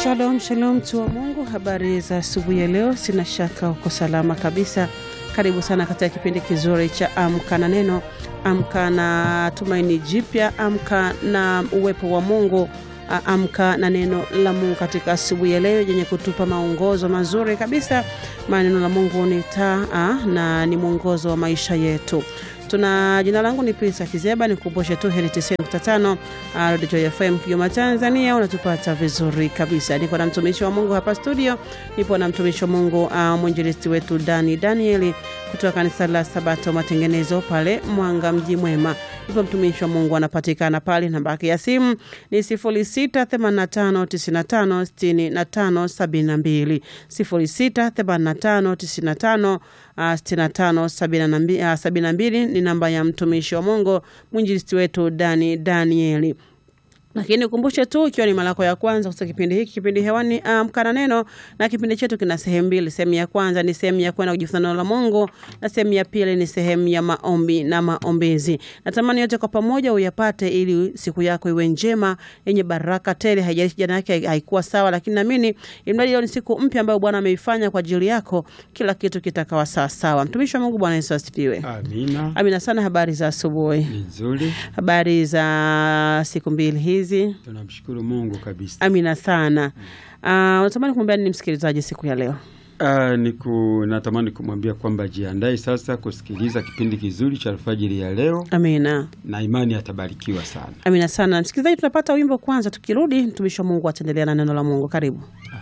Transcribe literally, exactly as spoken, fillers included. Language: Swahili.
Shalom, shalom tu wa Mungu, habari za asubuhi ya leo, sina shaka uko salama kabisa. Karibu sana katika kipindi kizuri cha Amka na Neno, Amka na Tumaini Jipya, Amka na uwepo wa Mungu, Amka na neno la Mungu katika asubuhi ya leo yenye kutupa maongozo mazuri kabisa. Maneno la Mungu ni taa na ni mwongozo wa maisha yetu. Tuna jina langu ni Prince Kizeba, nikukumbushe tu Heri tisini nukta tano Radio Joy F M Kigoma Tanzania, unatupata vizuri kabisa. Niko na mtumishi wa Mungu hapa studio, nipo na mtumishi wa Mungu uh, mwinjilisti wetu Dani Danieli kutoka kanisa la Sabato Matengenezo pale Mwanga Mji Mwema. Nipo mtumishi wa Mungu anapatikana pale, namba yake ya simu ni sifuri sita themanini na tano tisini na tano sitini na tano sabini na mbili, sifuri sita themanini na tano tisini na tano sitini na tano sabini na mbili ni namba ya mtumishi wa Mungu mwinjilisti wetu Dani Danieli. Lakini ukumbushe tu, ikiwa ni mara yako ya kwanza kusikia kipindi hiki, kipindi hewani Amka na Neno, na kipindi chetu kina sehemu mbili. Sehemu ya kwanza ni sehemu ya kwenda kujifunza neno la Mungu, na sehemu ya pili ni sehemu ya maombi na maombezi. Natamani yote kwa pamoja uyapate ili siku yako iwe njema yenye baraka tele. Haijalishi jana yake haikuwa sawa, lakini naamini imradi leo ni siku mpya ambayo Bwana ameifanya kwa ajili yako, kila kitu kitakawa sawa sawa. Mtumishi wa Mungu, Bwana Yesu asifiwe. Amina. Amina sana. Habari za asubuhi? Nzuri. Habari za siku mbili hizi? Tunamshukuru Mungu kabisa. Amina sana. Ah, uh, unatamani kumwambia nini msikilizaji siku ya leo? Ah, uh, niku natamani kumwambia kwamba jiandae sasa kusikiliza kipindi kizuri cha alfajiri ya leo. Amina. Na imani atabarikiwa sana. Amina sana. Msikilizaji, tunapata wimbo kwanza, tukirudi mtumishi wa Mungu ataendelea na neno la Mungu. Karibu.